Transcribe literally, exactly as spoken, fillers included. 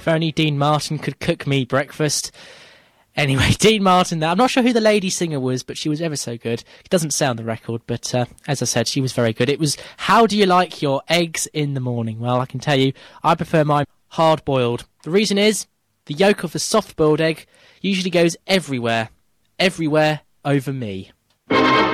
If only Dean Martin could cook me breakfast. Anyway, Dean Martin there. I'm not sure who the lady singer was, but she was ever so good. It doesn't say on the record, but uh, as I said, she was very good. It was, how do you like your eggs in the morning? Well, I can tell you, I prefer mine hard-boiled. The reason is, the yolk of a soft-boiled egg usually goes everywhere. Everywhere over me.